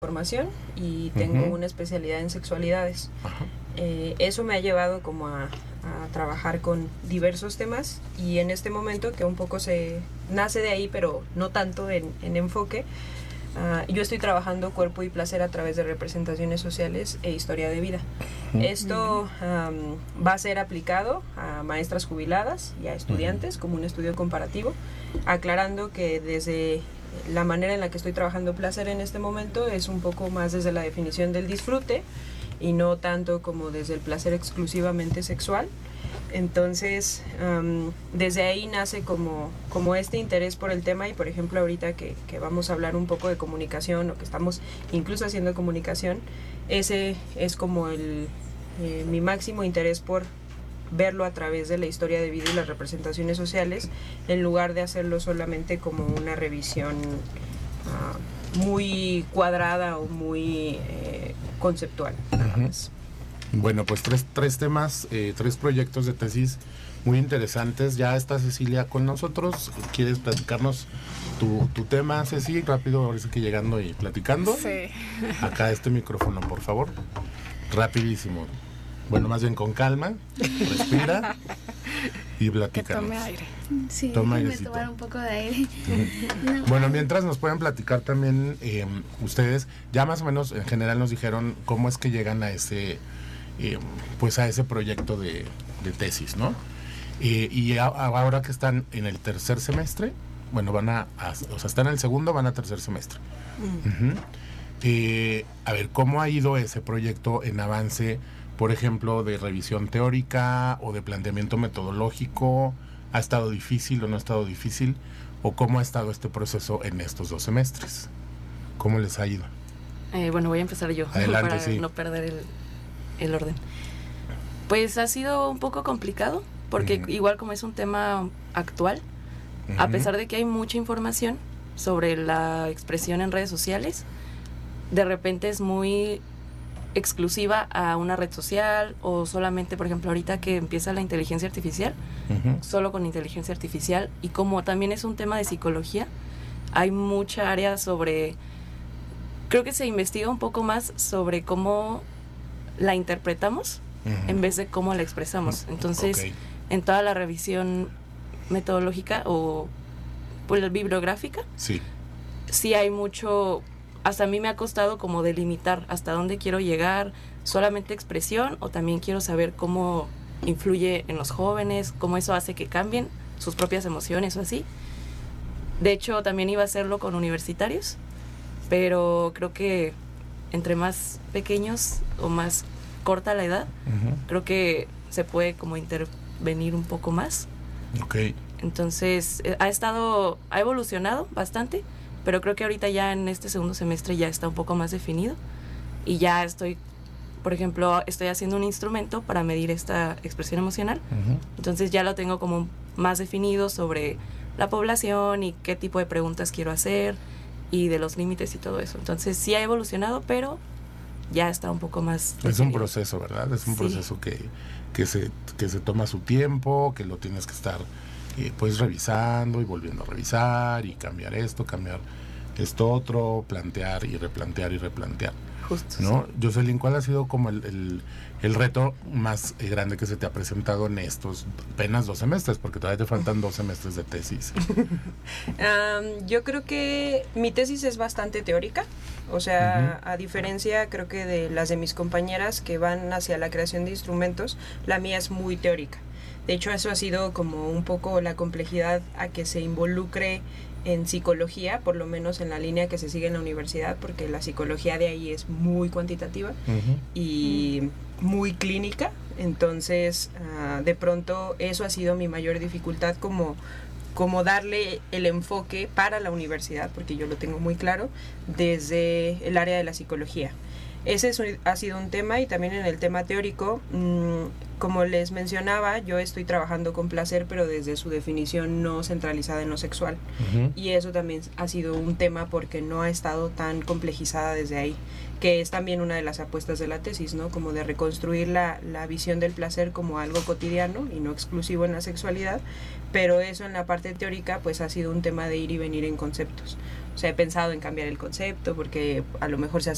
formación y tengo una especialidad en sexualidades. Eso me ha llevado como a trabajar con diversos temas, y en este momento, que un poco se nace de ahí, pero no tanto en enfoque, yo estoy trabajando cuerpo y placer a través de representaciones sociales e historia de vida. Esto va a ser aplicado a maestras jubiladas y a estudiantes como un estudio comparativo, aclarando que desde la manera en la que estoy trabajando placer en este momento es un poco más desde la definición del disfrute y no tanto como desde el placer exclusivamente sexual. Entonces, desde ahí nace como este interés por el tema, y por ejemplo ahorita que vamos a hablar un poco de comunicación, o que estamos incluso haciendo comunicación, ese es como mi máximo interés por verlo a través de la historia de vida y las representaciones sociales, en lugar de hacerlo solamente como una revisión muy cuadrada o muy conceptual. Bueno, pues tres temas, tres proyectos de tesis muy interesantes. Ya está Cecilia con nosotros. ¿Quieres platicarnos tu tema, Ceci? Rápido, ahora sí que llegando y platicando. Sí. Acá este micrófono, por favor. Rapidísimo. Bueno, más bien con calma. Respira y platícanos. Que tome aire. Sí, Toma déjenme airecito. tomar un poco de aire. No. Bueno, mientras nos pueden platicar también ustedes, ya más o menos en general nos dijeron cómo es que llegan a ese pues a ese proyecto de tesis, ¿no? Y ahora que están en el tercer semestre, bueno, o sea, están en el segundo, van a tercer semestre. A ver, ¿cómo ha ido ese proyecto en avance, por ejemplo, de revisión teórica o de planteamiento metodológico? ¿Ha estado difícil o no ha estado difícil? ¿O cómo ha estado este proceso en estos 2 semestres? ¿Cómo les ha ido? Bueno, voy a empezar yo. Adelante, para sí. no perder el orden. Pues ha sido un poco complicado, porque igual como es un tema actual, a pesar de que hay mucha información sobre la expresión en redes sociales, de repente es muy exclusiva a una red social, o solamente, por ejemplo, ahorita que empieza la inteligencia artificial, solo con inteligencia artificial, y como también es un tema de psicología, hay mucha área sobre, creo que se investiga un poco más sobre cómo la interpretamos en vez de cómo la expresamos. Entonces, en toda la revisión metodológica o pues, bibliográfica, sí hay mucho. Hasta a mí me ha costado como delimitar hasta dónde quiero llegar, solamente expresión, o también quiero saber cómo influye en los jóvenes, cómo eso hace que cambien sus propias emociones o así. De hecho, también iba a hacerlo con universitarios, pero creo que entre más pequeños o más corta la edad, creo que se puede como intervenir un poco más. Entonces, ha evolucionado bastante, pero creo que ahorita ya en este segundo semestre ya está un poco más definido, y ya por ejemplo, estoy haciendo un instrumento para medir esta expresión emocional. Entonces ya lo tengo como más definido sobre la población y qué tipo de preguntas quiero hacer y de los límites y todo eso. Entonces sí ha evolucionado, pero ya está un poco más definido. Es un proceso, ¿verdad? Es un proceso que se toma su tiempo, que lo tienes que estar pues revisando y volviendo a revisar, y cambiar esto otro, plantear y replantear. Justo, ¿no? sí. Jocelyn, ¿cuál ha sido como el reto más grande que se te ha presentado en estos apenas 2 semestres? Porque todavía te faltan 2 semestres de tesis. Yo creo que mi tesis es bastante teórica, o sea, a diferencia creo que de las de mis compañeras que van hacia la creación de instrumentos, la mía es muy teórica. De hecho, eso ha sido como un poco la complejidad a que se involucre en psicología, por lo menos en la línea que se sigue en la universidad, porque la psicología de ahí es muy cuantitativa y muy clínica. Entonces, de pronto, eso ha sido mi mayor dificultad, como darle el enfoque para la universidad, porque yo lo tengo muy claro, desde el área de la psicología. Ese ha sido un tema, y también en el tema teórico, como les mencionaba, yo estoy trabajando con placer, pero desde su definición no centralizada en lo sexual. Y eso también ha sido un tema porque no ha estado tan complejizada desde ahí, que es también una de las apuestas de la tesis, ¿no? Como de reconstruir la visión del placer como algo cotidiano y no exclusivo en la sexualidad, pero eso en la parte teórica pues ha sido un tema de ir y venir en conceptos. O sea, he pensado en cambiar el concepto porque a lo mejor se hace